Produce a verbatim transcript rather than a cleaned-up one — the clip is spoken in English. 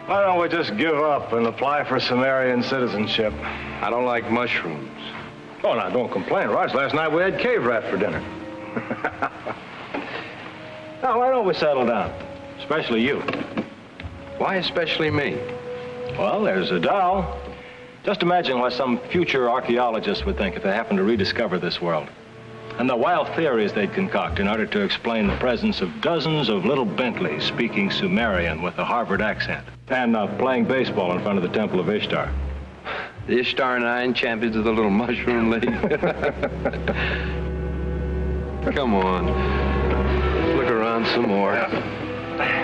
Why don't we just give up and apply for Sumerian citizenship? I don't like mushrooms. Oh, now, don't complain, Ross. Last night we had cave rat for dinner. Now, why don't we settle down? Especially you. Why especially me? Well, there's a doll. Just imagine what some future archaeologists would think if they happened to rediscover this world. And the wild theories they'd concoct in order to explain the presence of dozens of little Bentleys speaking Sumerian with a Harvard accent. And uh, playing baseball in front of the Temple of Ishtar. The Ishtar Nine, champions of the Little Mushroom League. Come on. Look around some more. Yeah.